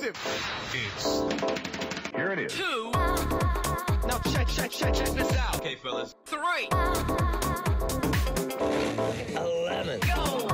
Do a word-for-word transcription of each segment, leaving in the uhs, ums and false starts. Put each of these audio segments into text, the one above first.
explosive. It's... Here it is. Two. Now check, check, check, check this out. Okay, fellas. Three. Eleven. Go.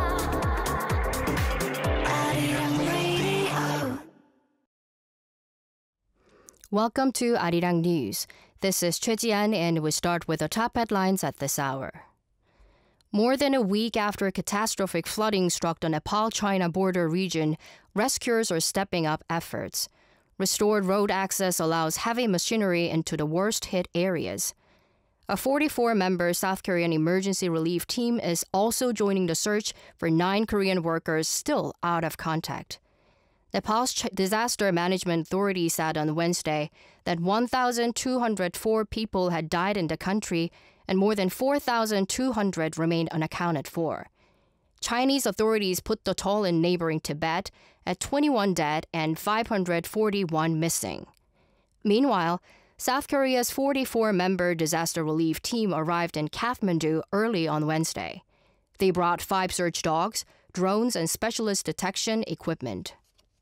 Welcome to Arirang News. This is Choi Ji-an, and we start with the top headlines at this hour. More than a week after catastrophic flooding struck the Nepal-China border region, rescuers are stepping up efforts. Restored road access allows heavy machinery into the worst-hit areas. A forty-four member South Korean emergency relief team is also joining the search for nine Korean workers still out of contact. Nepal's Disaster Management Authority said on Wednesday that one thousand two hundred four people had died in the country and more than four thousand two hundred remained unaccounted for. Chinese authorities put the toll in neighboring Tibet at twenty-one dead and five hundred forty-one missing. Meanwhile, South Korea's forty-four member disaster relief team arrived in Kathmandu early on Wednesday. They brought five search dogs, drones, and specialist detection equipment.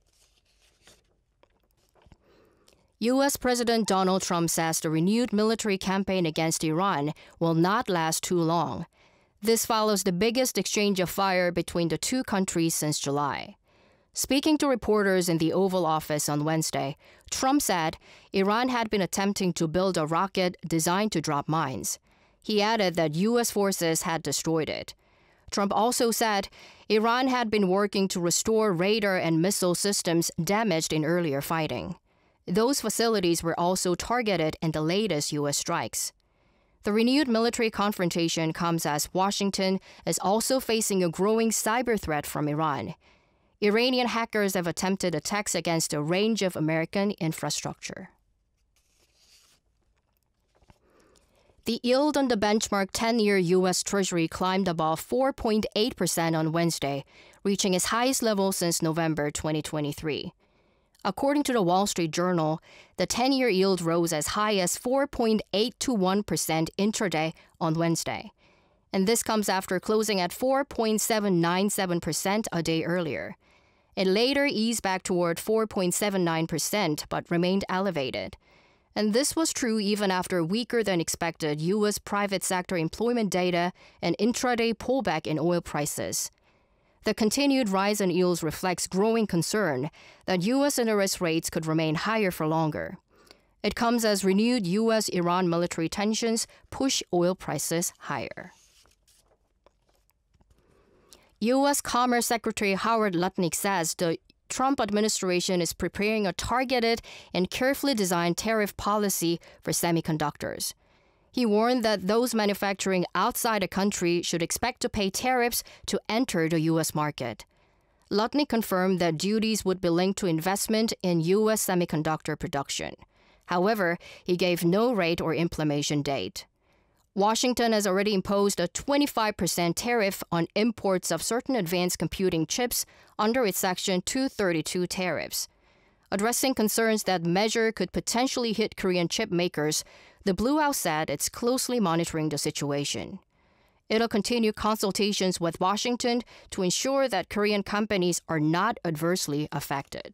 U S President Donald Trump says the renewed military campaign against Iran will not last too long. This follows the biggest exchange of fire between the two countries since July. Speaking to reporters in the Oval Office on Wednesday, Trump said Iran had been attempting to build a rocket designed to drop mines. He added that U S forces had destroyed it. Trump also said Iran had been working to restore radar and missile systems damaged in earlier fighting. Those facilities were also targeted in the latest U S strikes. The renewed military confrontation comes as Washington is also facing a growing cyber threat from Iran. Iranian hackers have attempted attacks against a range of American infrastructure. The yield on the benchmark ten-year U S Treasury climbed above four point eight percent on Wednesday, reaching its highest level since November twenty twenty-three. According to the Wall Street Journal, the ten-year yield rose as high as four point eight two one percent intraday on Wednesday. And this comes after closing at four point seven nine seven percent a day earlier. It later eased back toward four point seven nine percent but remained elevated. And this was true even after weaker than expected U S private sector employment data and intraday pullback in oil prices. The continued rise in yields reflects growing concern that U S interest rates could remain higher for longer. It comes as renewed U S Iran military tensions push oil prices higher. U S Commerce Secretary Howard Lutnick says the Trump administration is preparing a targeted and carefully designed tariff policy for semiconductors. He warned that those manufacturing outside the country should expect to pay tariffs to enter the U S market. Lutnick confirmed that duties would be linked to investment in U S semiconductor production. However, he gave no rate or implementation date. Washington has already imposed a twenty-five percent tariff on imports of certain advanced computing chips under its Section two thirty-two tariffs. Addressing concerns that measure could potentially hit Korean chip makers, the Blue House said it's closely monitoring the situation. It'll continue consultations with Washington to ensure that Korean companies are not adversely affected.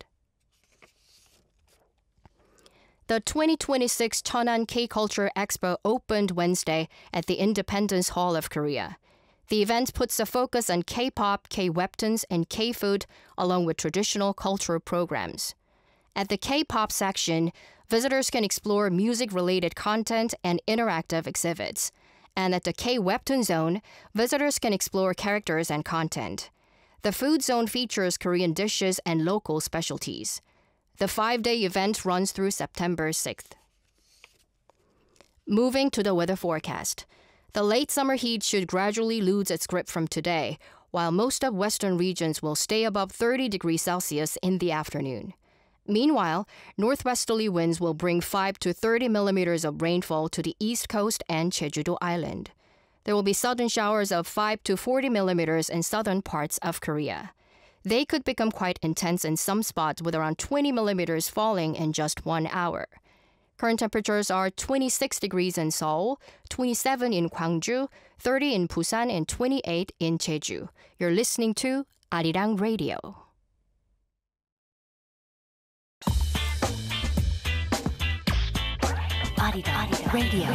The twenty twenty-six Cheonan K-Culture Expo opened Wednesday at the Independence Hall of Korea. The event puts a focus on K-pop, K-webtoons, and K-food, along with traditional cultural programs. At the K-pop section, visitors can explore music-related content and interactive exhibits. And at the K-webtoon zone, visitors can explore characters and content. The food zone features Korean dishes and local specialties. The five-day event runs through September sixth. Moving to the weather forecast. The late summer heat should gradually lose its grip from today, while most of western regions will stay above thirty degrees Celsius in the afternoon. Meanwhile, northwesterly winds will bring five to thirty millimeters of rainfall to the east coast and Jeju-do Island. There will be sudden showers of five to forty millimeters in southern parts of Korea. They could become quite intense in some spots with around twenty millimeters falling in just one hour. Current temperatures are twenty-six degrees in Seoul, twenty-seven in Gwangju, thirty in Busan, and twenty-eight in Jeju. You're listening to Arirang Radio. Arirang Radio.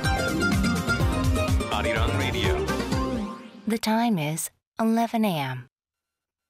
Arirang Radio. The time is eleven a m